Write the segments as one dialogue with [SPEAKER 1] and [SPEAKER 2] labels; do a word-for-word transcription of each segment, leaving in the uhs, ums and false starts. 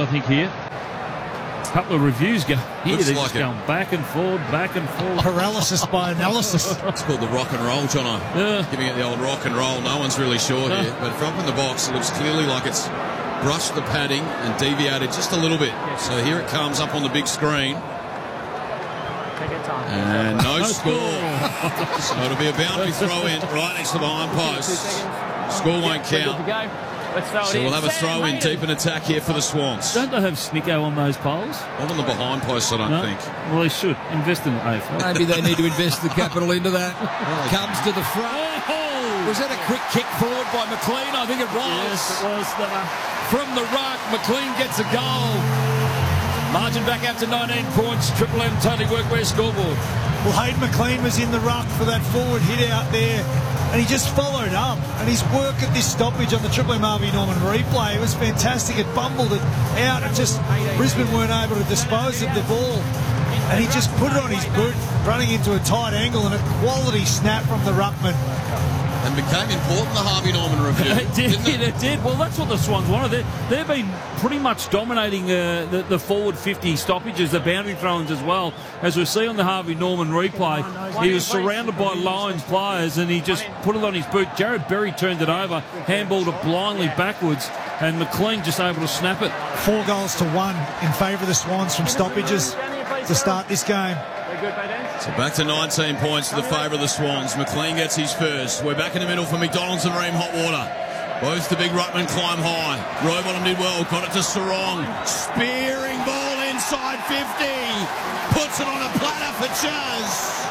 [SPEAKER 1] I think, here. A couple of reviews go here.
[SPEAKER 2] Looks
[SPEAKER 1] They're
[SPEAKER 2] like
[SPEAKER 1] just
[SPEAKER 2] it.
[SPEAKER 1] going back and forward, back and forward.
[SPEAKER 3] Paralysis by analysis.
[SPEAKER 2] It's called the rock and roll, Jono.
[SPEAKER 1] Yeah.
[SPEAKER 2] Giving it the old rock and roll. No one's really sure
[SPEAKER 1] No.
[SPEAKER 2] here. But from up in the box, it looks clearly like it's brushed the padding and deviated just a little bit. So here it comes up on the big screen. And no,
[SPEAKER 1] No
[SPEAKER 2] score.
[SPEAKER 1] score.
[SPEAKER 2] So it'll be a boundary throw in right next to the behind post. Score won't count. So we'll have a throw in deep in attack here for the Swans.
[SPEAKER 1] Don't they have Snicko on those poles?
[SPEAKER 2] Not on the behind post, I don't
[SPEAKER 1] No?
[SPEAKER 2] think.
[SPEAKER 1] Well, they should. Invest in it, A F L.
[SPEAKER 4] Maybe they need to invest the capital into that. Comes to the front.
[SPEAKER 1] Oh!
[SPEAKER 4] Was that a quick kick forward by McLean? I think it was.
[SPEAKER 1] Yes, it was. Uh,
[SPEAKER 4] From the ruck, McLean gets a goal. Margin back out to nineteen points. Triple M totally workwear scoreboard.
[SPEAKER 3] Well, Hayden McLean was in the ruck for that forward hit out there, and he just followed up. And his work at this stoppage on the Triple M Harvey Norman replay was fantastic. It bumbled it out. It just Brisbane weren't able to dispose of the ball, and he just put it on his boot, running into a tight angle, and a quality snap from the ruckman.
[SPEAKER 2] And became important, the Harvey Norman review.
[SPEAKER 1] It did,
[SPEAKER 2] didn't it?
[SPEAKER 1] it did. Well, that's what the Swans wanted. They, they've been pretty much dominating uh, the, the forward fifty stoppages, the boundary throw-ins as well. As we see on the Harvey Norman replay, he was surrounded by Lions players and he just put it on his boot. Jared Berry turned it over, handballed it blindly backwards, and McLean just able to snap it.
[SPEAKER 3] Four goals to one in favour of the Swans from stoppages to start this game.
[SPEAKER 2] So back to nineteen points to the favour of the Swans. McLean gets his first. We're back in the middle for McDonald's and Ream Hotwater. Both the big ruckman climb high. Rowbottom did well. Got it to Sarong. Spearing ball inside fifty. Puts it on a platter for Chaz.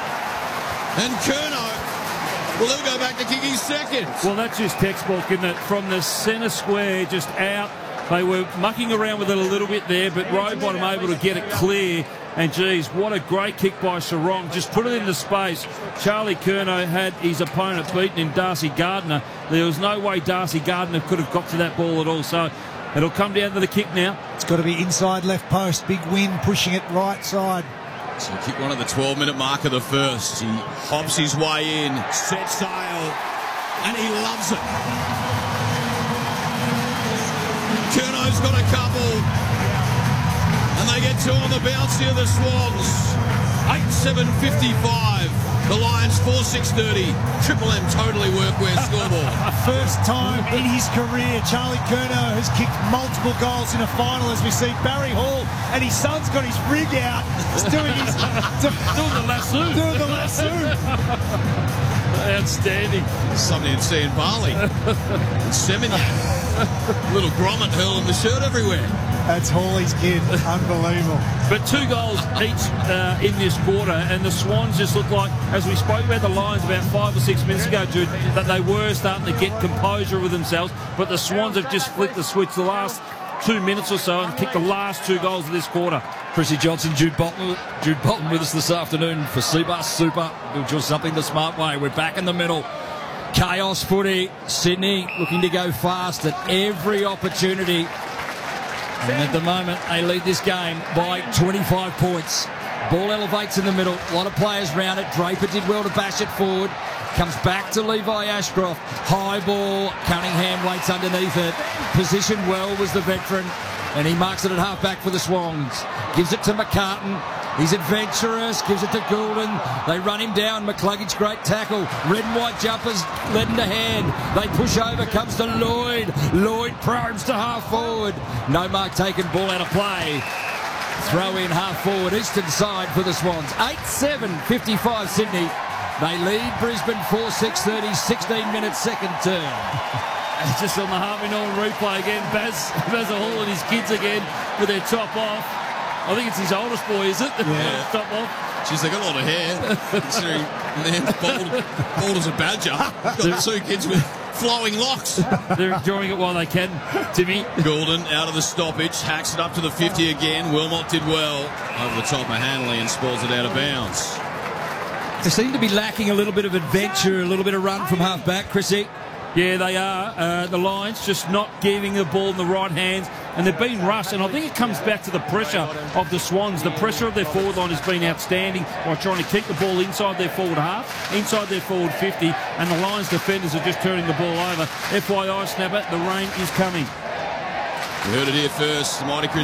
[SPEAKER 2] And Curnow, well, he'll go back to kick his second.
[SPEAKER 1] Well, that's just textbook, isn't it? From the centre square, just out. They were mucking around with it a little bit there, but Rowbottom able to get it clear. And, geez, what a great kick by Sarong. Just put it into space. Charlie Curnow had his opponent beaten in Darcy Gardner. There was no way Darcy Gardner could have got to that ball at all. So it'll come down to the kick now.
[SPEAKER 3] It's got to be inside left post. Big win, pushing it right side.
[SPEAKER 2] So kick one at the twelve minute mark of the first. He hops his way in, sets sail, and he loves it. Curnow's got a couple. And they get two on the bounce here, the Swans. eight seven fifty-five. The Lions four six thirty. Triple M totally workwear scoreboard.
[SPEAKER 3] First time in his career, Charlie Curnow has kicked multiple goals in a final, as we see Barry Hall, and his son's got his rig out. He's doing his
[SPEAKER 1] Doing the lasso.
[SPEAKER 3] doing the lasso.
[SPEAKER 1] Outstanding.
[SPEAKER 2] Something you'd see in Bali. Seminyak. Little grommet hurling the shirt everywhere.
[SPEAKER 3] That's Hawley's kid. Unbelievable.
[SPEAKER 1] But two goals each uh, in this quarter, and the Swans just look like, as we spoke about the Lions about five or six minutes ago, Jude, that they were starting to get composure with themselves, but the Swans have just flicked the switch the last two minutes or so and kicked the last two goals of this quarter.
[SPEAKER 4] Chrissy Johnson, Jude Bolton, Jude Bolton with us this afternoon for Seabus Super. We'll do something the smart way. We're back in the middle. Chaos footy. Sydney looking to go fast at every opportunity. And at the moment, they lead this game by twenty-five points. Ball elevates in the middle. A lot of players round it. Draper did well to bash it forward. Comes back to Levi Ashcroft. High ball. Cunningham waits underneath it. Positioned well was the veteran. And he marks it at half-back for the Swans. Gives it to McCartan. He's adventurous. Gives it to Goulden. They run him down. McCluggage, great tackle. Red and white jumpers led into hand. They push over. Comes to Lloyd. Lloyd probes to half-forward. No mark taken. Ball out of play. Throw in half-forward. Eastern side for the Swans. eight seven fifty-five Sydney. They lead Brisbane four six thirty. sixteen minutes second term.
[SPEAKER 1] Just on the Harvey Norman replay again, Baz, Baz Hall and his kids again with their top off. I think it's his oldest boy, is it?
[SPEAKER 2] Yeah.
[SPEAKER 1] Top off.
[SPEAKER 2] Jeez, they got a lot of hair. Considering they're bald, bald as a badger. Got two kids with flowing locks.
[SPEAKER 1] They're enjoying it while they can, Timmy.
[SPEAKER 2] Goulden out of the stoppage, hacks it up to the fifty again. Wilmot did well over the top of Hanley and spalls it out of bounds.
[SPEAKER 4] They seem to be lacking a little bit of adventure, a little bit of run from half-back, Chrissy.
[SPEAKER 1] Yeah, they are. Uh, the Lions just not giving the ball in the right hands, and they've been rushed. And I think it comes back to the pressure of the Swans. The pressure of their forward line has been outstanding by trying to keep the ball inside their forward half, inside their forward fifty, and the Lions defenders are just turning the ball over. F Y I, Snapper, the rain is coming.
[SPEAKER 2] We heard it here first. The Mighty